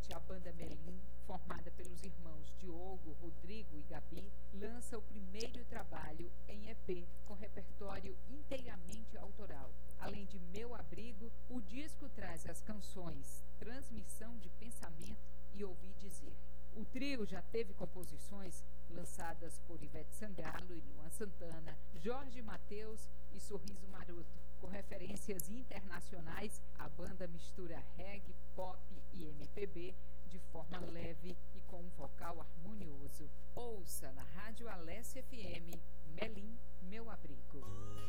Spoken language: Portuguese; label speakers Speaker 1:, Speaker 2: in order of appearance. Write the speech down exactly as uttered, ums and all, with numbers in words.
Speaker 1: sete, a banda Melim, formada pelos irmãos Diogo, Rodrigo e Gabi, lança o primeiro trabalho em E P, com repertório inteiramente autoral. Além de Meu Abrigo, o disco traz as canções Transmissão de Pensamento e Ouvi Dizer. O trio já teve composições lançadas por Ivete Sangalo e Luan Santana, Jorge Mateus e Sorriso Maroto. Com referências internacionais, a banda mistura reggae, pop e M P B de forma leve e com um vocal harmonioso. Ouça na Rádio Alessia F M, Melim, Meu Abrigo.